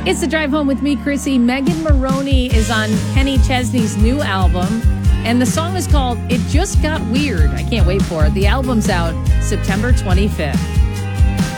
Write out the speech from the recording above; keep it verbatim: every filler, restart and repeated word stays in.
It's the drive home with me, Chrissy. Megan Maroney is on Kenny Chesney's new album, and the song is called It Just Got Weird. I can't wait for it. The album's out September twenty-fifth.